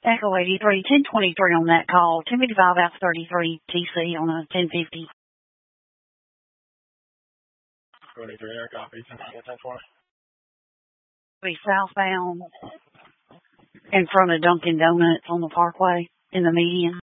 Echo 83, 1023 on that call. 1055 Alpha 33 TC on a 1050. 23, air copy. 1020. Be southbound in front of Dunkin' Donuts on the Parkway in the median.